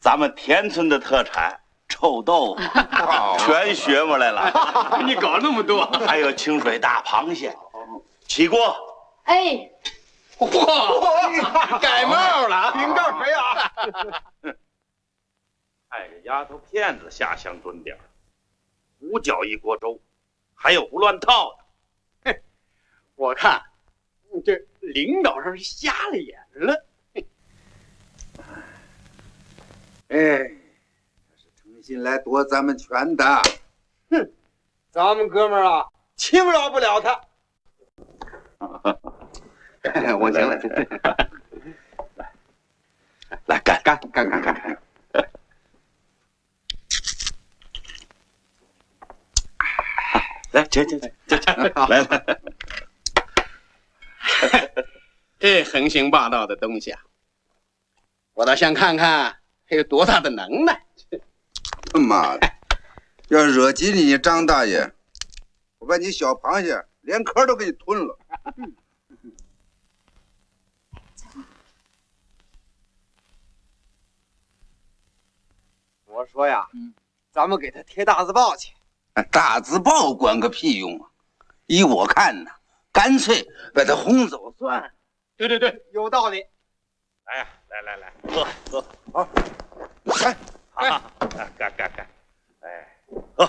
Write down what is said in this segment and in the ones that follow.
咱们田村的特产臭豆腐，全学过来了。 你搞那么多， 还有清水大螃蟹，起锅。 哎， 哇，改帽了， 顶盖肥啊！ 带着丫头片子下乡蹲点，胡搅一锅粥，还有不乱套的。 我看这领导上是瞎了眼了。 哎，这是诚心来夺咱们权的。 哼，咱们哥们儿啊，轻饶不了他。 我行了， 来干！来，请，来。 这横行霸道的东西啊，我倒想看看他有多大的能耐。 他妈的，要惹急你张大爷，我把你小螃蟹连壳都给你吞了。 我说呀，咱们给他贴大字报去。 大字报管个屁用啊！依我看呐，干脆把他轰走算了。 对，有道理。 来呀，来，喝， 好， 干，哎，喝。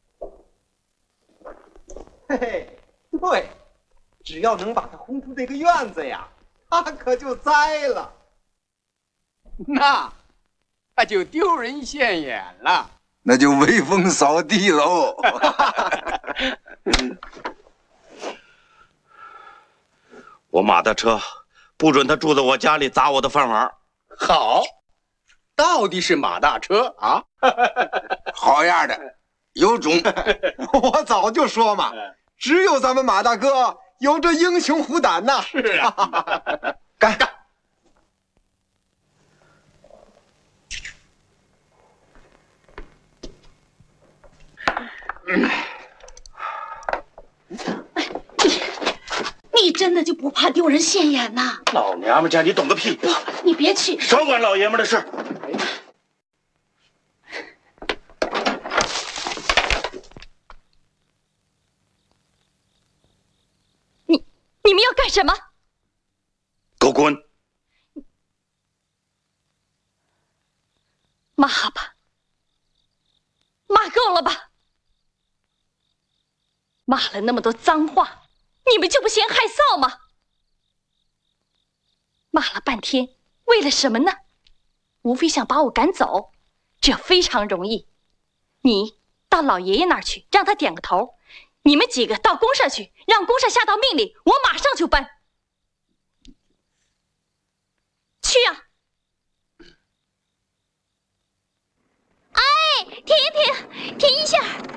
嘿嘿，对，只要能把他轰出这个院子呀，他可就栽了。 那他就丢人现眼了。 那就威风扫地喽。 我马大车不准他住在我家里砸我的饭碗。 好，到底是马大车啊！ 好样的，有种！ 我早就说嘛，只有咱们马大哥有这英雄虎胆呐。 是啊， 干！ 你真的就不怕丢人现眼呐？ 老娘们家你懂个屁！ 不，你别去， 少管老爷们的事。 你们要干什么？ 给我滚！ 骂吧，骂够了吧？骂了那么多脏话，你们就不嫌害臊吗？骂了半天，为了什么呢？无非想把我赶走，这非常容易。你到老爷爷那儿去，让他点个头；你们几个到公社去，让公社下道命令，我马上就搬。去呀！哎，停一下！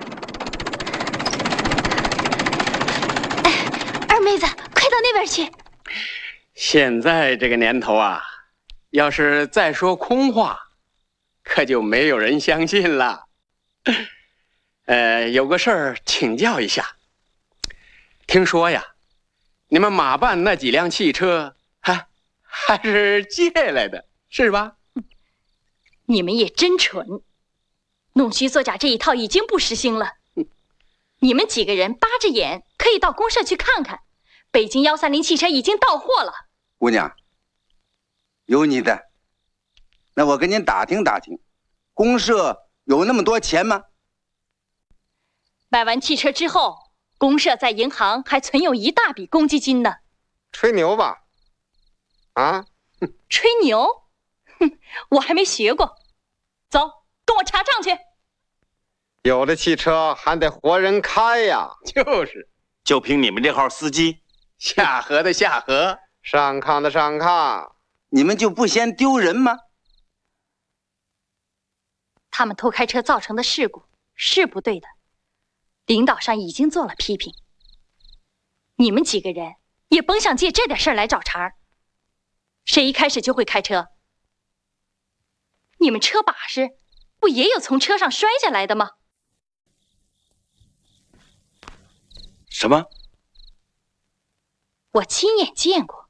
二妹子，快到那边去。 现在这个年头啊，要是再说空话，可就没有人相信了。有个事儿请教一下。听说呀，你们马办那几辆汽车，还是借来的，是吧？ 你们也真蠢，弄虚作假这一套已经不实行了。你们几个人扒着眼可以到公社去看看，北京130汽车已经到货了。 姑娘，有你的。那我跟您打听打听，公社有那么多钱吗？ 买完汽车之后，公社在银行还存有一大笔公积金呢。 吹牛吧？啊？ 吹牛？哼，我还没学过。走，跟我查账去。 有的汽车还得活人开呀。 就是， 就凭你们这号司机， 下河的下河， 上炕的上炕， 你们就不嫌丢人吗？ 他们偷开车造成的事故是不对的，领导上已经做了批评。你们几个人也甭想借这点事儿来找茬儿。谁一开始就会开车？你们车把式不也有从车上摔下来的吗？ 什么？ 我亲眼见过。